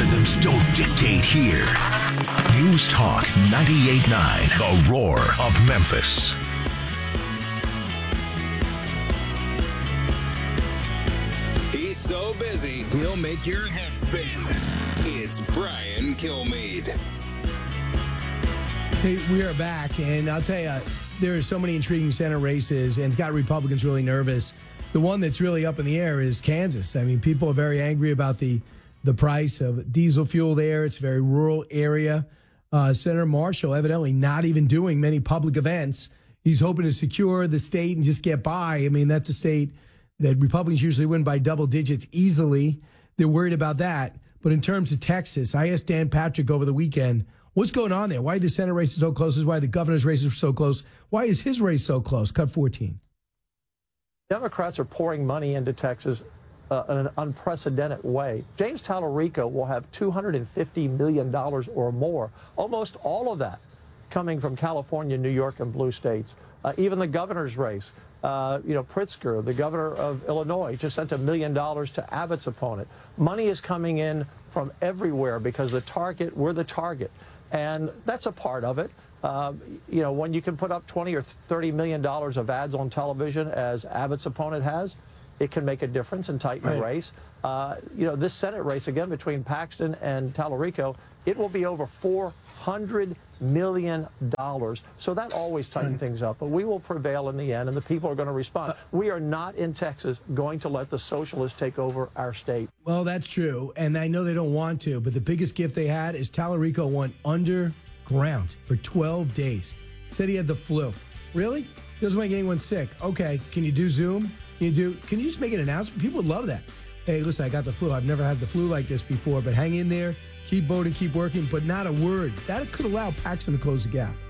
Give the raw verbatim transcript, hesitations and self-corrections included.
Algorithms don't dictate here. News Talk ninety-eight point nine, The Roar of Memphis. He's so busy, he'll make your head spin. It's Brian Kilmeade. Hey, we are back, and I'll tell you, there are so many intriguing Senate races, and it's got Republicans really nervous. The one that's really up in the air is Kansas. I mean, people are very angry about the the price of diesel fuel there. It's a very rural area. Uh, Senator Marshall evidently not even doing many public events. He's hoping to secure the state and just get by. I mean, that's a state that Republicans usually win by double digits easily. They're worried about that. But in terms of Texas, I asked Dan Patrick over the weekend, what's going on there? Why the Senate race is so close? Is why the governor's race is so close? Why is his race so close? Cut fourteen. Democrats are pouring money into Texas uh, in an unprecedented way. James Tallarico will have two hundred fifty million dollars or more, almost all of that coming from California, New York, and blue states. Uh, even the governor's race, uh, you know, Pritzker, the governor of Illinois, just sent a million dollars to Abbott's opponent. Money is coming in from everywhere because the target, we're the target. And that's a part of it. Uh, you know, when you can put up twenty or thirty million dollars of ads on television, as Abbott's opponent has, it can make a difference and tighten the race. Uh, you know, this Senate race, again, between Paxton and Tallarico, it will be over four hundred million dollars. So that always tightens things up. But we will prevail in the end, and the people are going to respond. We are not in Texas going to let the socialists take over our state. Well, that's true, and I know they don't want to, but the biggest gift they had is Tallarico went underground for twelve days. Said he had the flu. Really? He doesn't want anyone sick. Okay, can you do Zoom? Can you do? Can you just make an announcement? People would love that. Hey, listen, I got the flu. I've never had the flu like this before, but hang in there. Keep voting, keep working, but not a word. That could allow Paxton to close the gap.